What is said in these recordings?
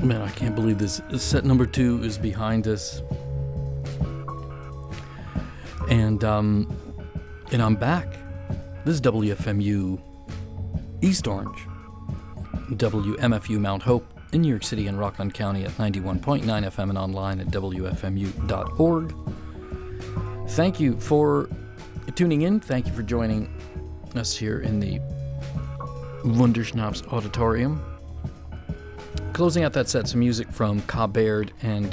Man, I can't believe this. Set number 2 is behind us. And I'm back. This is WFMU East Orange, WMFU Mount Hope in New York City and Rockland County at 91.9 FM and online at WFMU.org. Thank you for tuning in. Thank you for joining us here in the Wunderschnaps Auditorium. Closing out that set, some music from Ka Baird and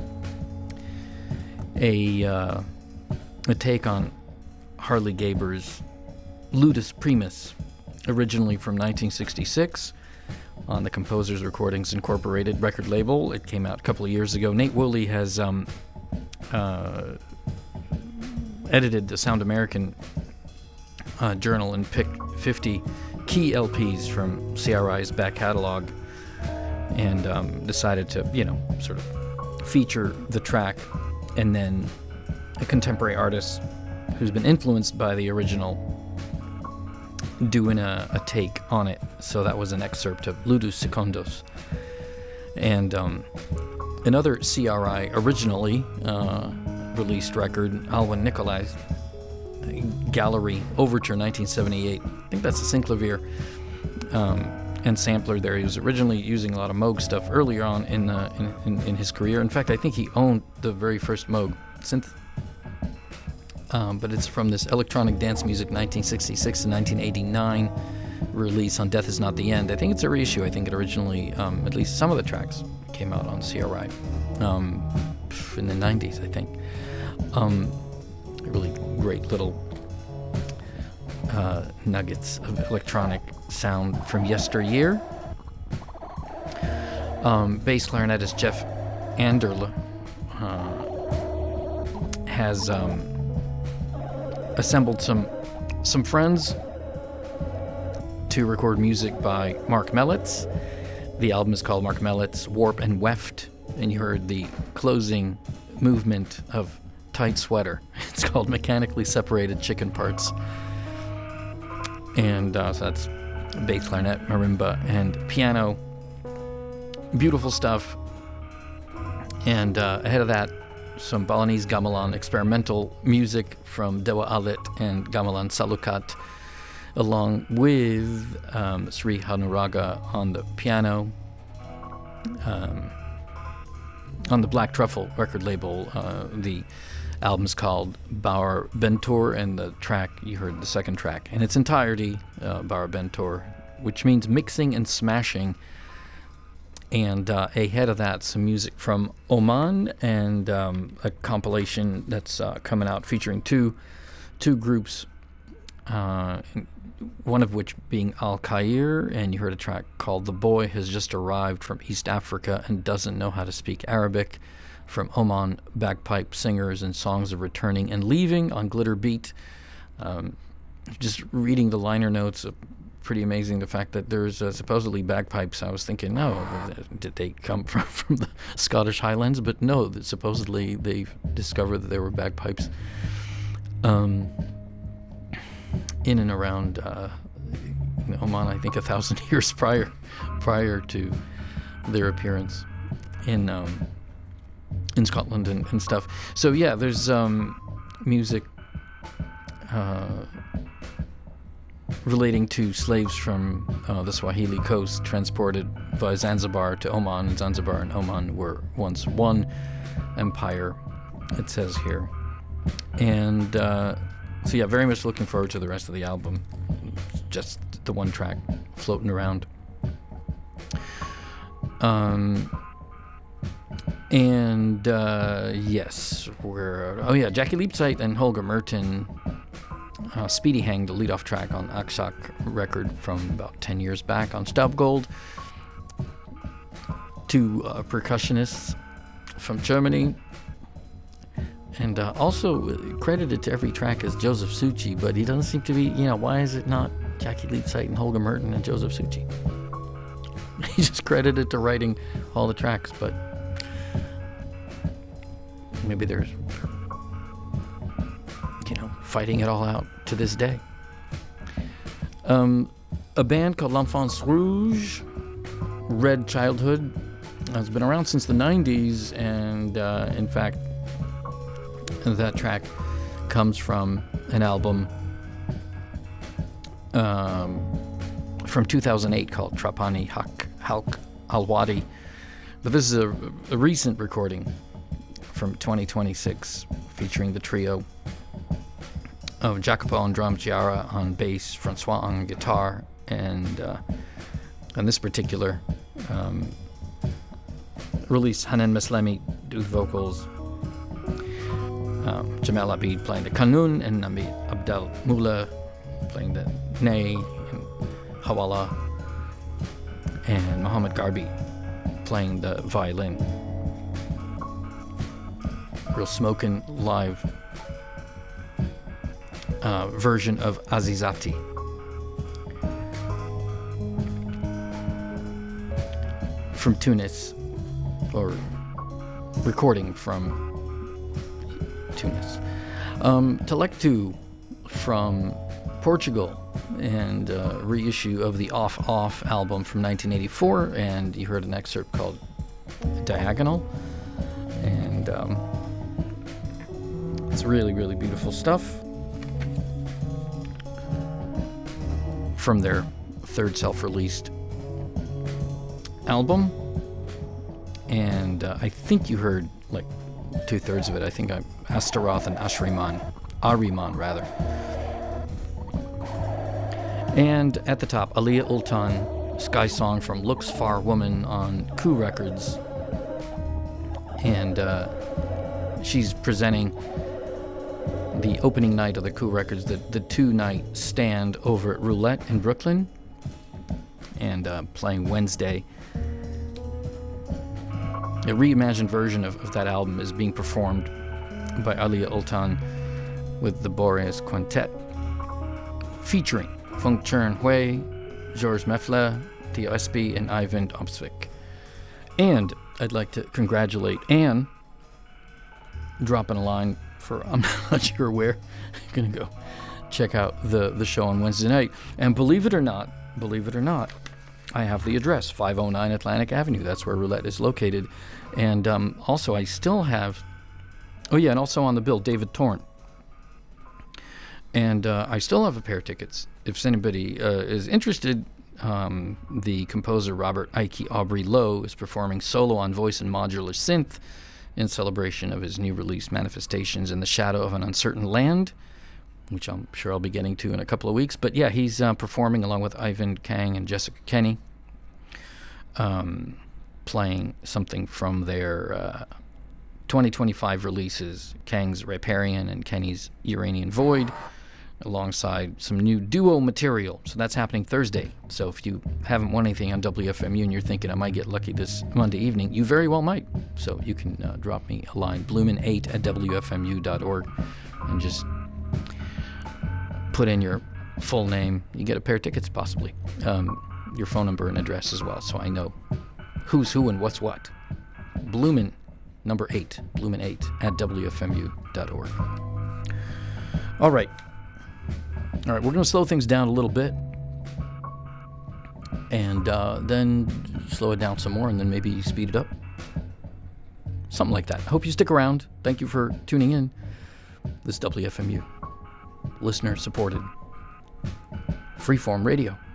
a take on Harley Gaber's Ludus Primus, originally from 1966 on the Composers Recordings Incorporated record label. It came out a couple of years ago. Nate Woolley has edited the Sound American Journal and picked 50 key LPs from CRI's back catalog and decided to, sort of feature the track and then a contemporary artist who's been influenced by the original doing a take on it. So that was an excerpt of Ludus Secundus. And another CRI originally released record, Alwyn Nicolai's Gallery Overture 1978. I think that's a synclavier and sampler there. He was originally using a lot of Moog stuff earlier on in his career. In fact, I think he owned the very first Moog synth. But it's from this Electronic Dance Music 1966 to 1989 release on Death Is Not the End. I think it's a reissue. I think it originally, at least some of the tracks, came out on CRI in the 90s, I think. Really great little nuggets of electronic sound from yesteryear. Bass clarinetist Jeff Anderle has assembled some friends to record music by Mark Mellitz. The album is called Mark Mellitz Warp and Weft, and you heard the closing movement of Tight Sweater. It's called Mechanically Separated Chicken Parts. And so that's bass clarinet, marimba, and piano. Beautiful stuff. And ahead of that, some Balinese gamelan experimental music from Dewa Alit and Gamelan Salukat, along with Sri Hanuraga on the piano. On the Black Truffle record label, the album's called Bauer Bentor, and the track, you heard the second track in its entirety, Bauer Bentor, which means mixing and smashing. And ahead of that, some music from Oman and a compilation that's coming out featuring two groups, one of which being Al Khair, and you heard a track called The Boy Has Just Arrived from East Africa and Doesn't Know How to Speak Arabic, from Oman bagpipe singers and Songs of Returning and Leaving on Glitter Beat. Just reading the liner notes, pretty amazing the fact that there's supposedly bagpipes. I was thinking, no, did they come from the Scottish Highlands? But no, supposedly they discovered that there were bagpipes in and around Oman, I think 1,000 years prior to their appearance in Scotland and stuff. So yeah, there's music relating to slaves from the Swahili coast transported via Zanzibar to Oman, and Zanzibar and Oman were once one empire, it says here. And so yeah, very much looking forward to the rest of the album. Just the one track floating around. Yes, Jackie Leapsight and Holger Merton, Speedy Hang, the lead-off track on Aksak record from about 10 years back on Staubgold. Two percussionists from Germany, and also credited to every track as Joseph Succi, but he doesn't seem to be, why is it not Jackie Leapsight and Holger Merton and Joseph Succi? He's just credited to writing all the tracks, but maybe they're fighting it all out to this day. A band called L'Enfance Rouge, Red Childhood, It's been around since the 90s, and in fact, that track comes from an album from 2008 called Trapani Halk Al-Wadi. But this is a recent recording from 2026 featuring the trio of Jacopo on drums, Chiara on bass, Francois on guitar, and on this particular release, Hanan Meslemi do vocals, Jamel Abid playing the kanun, and Namid Abdel Mula playing the ney and hawala, and Mohammed Garbi playing the violin. Real smoking live version of Azizati. From Tunis, or recording from Tunis. Telektu from Portugal, and a reissue of the Off Off album from 1984, and you heard an excerpt called Diagonal, and it's really, really beautiful stuff from their third self-released album. And I think you heard like 2/3 of it. I think Astaroth and Ahriman rather. And at the top, Aliyah Ultan, Sky Song from Looks Far Woman on Coup Records. And she's presenting the opening night of the Coup Records, the 2-night stand over at Roulette in Brooklyn, and playing Wednesday. A reimagined version of that album is being performed by Aliyah Ultan with the Boreas Quintet, featuring Fung Chern Hui, Georges Mefle, Theo Espy, and Ivan Opsvik. And I'd like to congratulate Anne, dropping a line for I'm not sure where. I'm going to go check out the show on Wednesday night. And believe it or not, I have the address, 509 Atlantic Avenue. That's where Roulette is located. And also, I still have... Oh, yeah, and also on the bill, David Torn. And I still have a pair of tickets. If anybody is interested, the composer Robert Ike Aubrey Lowe is performing solo on voice and modular synth in celebration of his new release, Manifestations in the Shadow of an Uncertain Land, which I'm sure I'll be getting to in a couple of weeks. But yeah, he's performing along with Ivan Kang and Jessica Kenny, playing something from their 2025 releases, Kang's Riparian and Kenny's Uranian Void, alongside some new duo material. So that's happening Thursday. So if you haven't won anything on WFMU and you're thinking I might get lucky this Monday evening, you very well might. So you can drop me a line, bloomin8@wfmu.org, and just put in your full name. You get a pair of tickets, possibly. Your phone number and address as well, so I know who's who and what's what. Bloomin, number 8, bloomin8@wfmu.org. All right, we're going to slow things down a little bit, and then slow it down some more, and then maybe speed it up. Something like that. Hope you stick around. Thank you for tuning in. This WFMU, listener-supported, freeform radio.